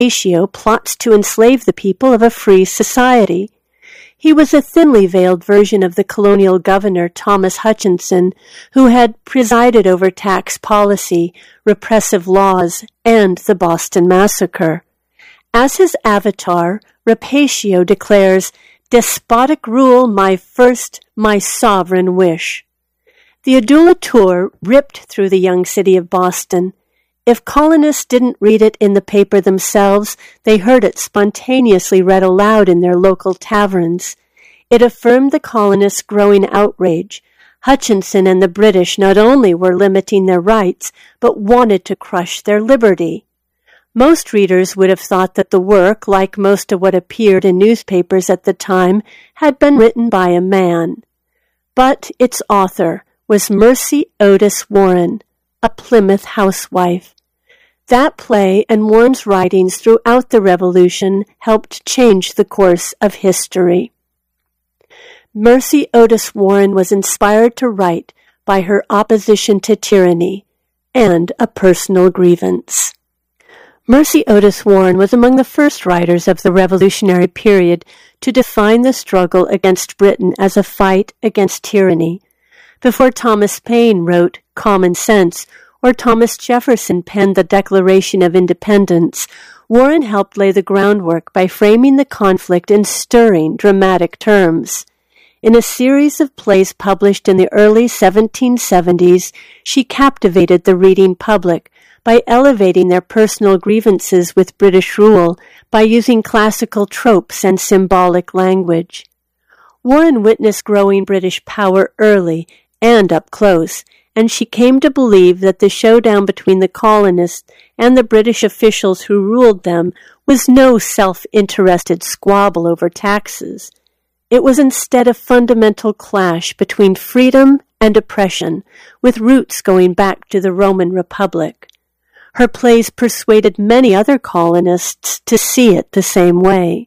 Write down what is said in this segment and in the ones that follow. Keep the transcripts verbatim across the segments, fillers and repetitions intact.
Rapatio plots to enslave the people of a free society. He was a thinly veiled version of the colonial governor Thomas Hutchinson, who had presided over tax policy, repressive laws, and the Boston Massacre. As his avatar, Rapatio declares, "Despotic rule my first, my sovereign wish." The adulator ripped through the young city of Boston. If colonists didn't read it in the paper themselves, they heard it spontaneously read aloud in their local taverns. It affirmed the colonists' growing outrage. Hutchinson and the British not only were limiting their rights, but wanted to crush their liberty. Most readers would have thought that the work, like most of what appeared in newspapers at the time, had been written by a man. But its author was Mercy Otis Warren, a Plymouth housewife. That play and Warren's writings throughout the Revolution helped change the course of history. Mercy Otis Warren was inspired to write by her opposition to tyranny and a personal grievance. Mercy Otis Warren was among the first writers of the Revolutionary period to define the struggle against Britain as a fight against tyranny. Before Thomas Paine wrote Common Sense, or Thomas Jefferson penned the Declaration of Independence, Warren helped lay the groundwork by framing the conflict in stirring, dramatic terms. In a series of plays published in the early seventeen seventies, she captivated the reading public by elevating their personal grievances with British rule by using classical tropes and symbolic language. Warren witnessed growing British power early and up close, and she came to believe that the showdown between the colonists and the British officials who ruled them was no self-interested squabble over taxes. It was instead a fundamental clash between freedom and oppression, with roots going back to the Roman Republic. Her plays persuaded many other colonists to see it the same way.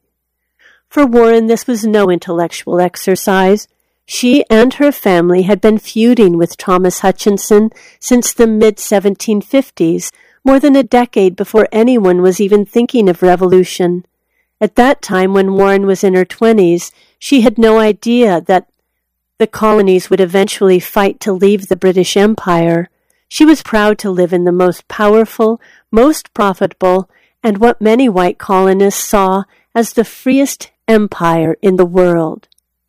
For Warren, this was no intellectual exercise. She and her family had been feuding with Thomas Hutchinson since the mid seventeen fifties, more than a decade before anyone was even thinking of revolution. At that time, when Warren was in her twenties, she had no idea that the colonies would eventually fight to leave the British Empire. She was proud to live in the most powerful, most profitable, and what many white colonists saw as the freest empire in the world.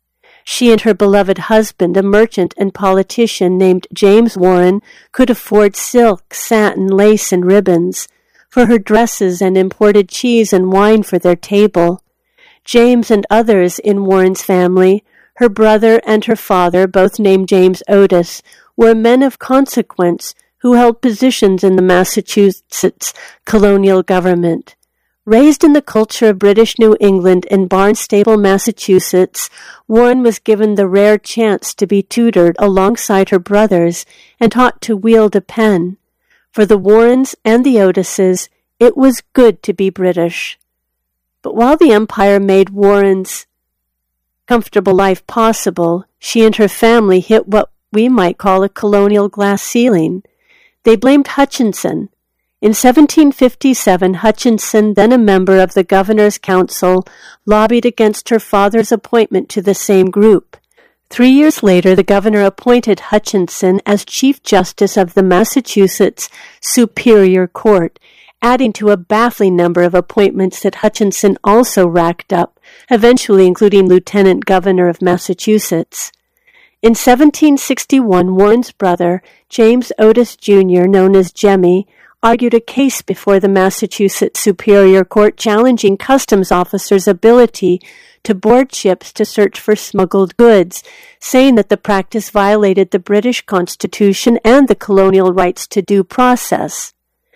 She and her beloved husband, a merchant and politician named James Warren, could afford silk, satin, lace, and ribbons for her dresses and imported cheese and wine for their table. James and others in Warren's family, her brother and her father, both named James Otis, were men of consequence who held positions in the Massachusetts colonial government. Raised in the culture of British New England in Barnstable, Massachusetts, Warren was given the rare chance to be tutored alongside her brothers and taught to wield a pen. For the Warrens and the Otises, it was good to be British. But while the empire made Warren's comfortable life possible, she and her family hit what we might call a colonial glass ceiling. They blamed Hutchinson. In seventeen fifty-seven, Hutchinson, then a member of the Governor's Council, lobbied against her father's appointment to the same group. Three years later, the governor appointed Hutchinson as Chief Justice of the Massachusetts Superior Court, adding to a baffling number of appointments that Hutchinson also racked up, eventually including Lieutenant Governor of Massachusetts. In seventeen sixty-one, Warren's brother, James Otis Junior, known as Jemmy, argued a case before the Massachusetts Superior Court challenging customs officers' ability to board ships to search for smuggled goods, saying that the practice violated the British Constitution and the colonial rights to due process.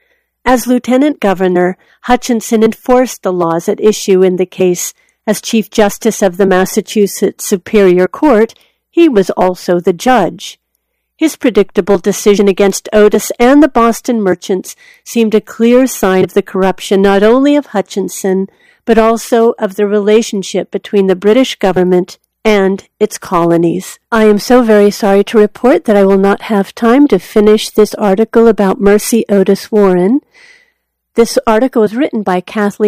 As Lieutenant Governor, Hutchinson enforced the laws at issue in the case. As Chief Justice of the Massachusetts Superior Court, he was also the judge. His predictable decision against Otis and the Boston merchants seemed a clear sign of the corruption not only of Hutchinson, but also of the relationship between the British government and its colonies. I am so very sorry to report that I will not have time to finish this article about Mercy Otis Warren. This article was written by Kathleen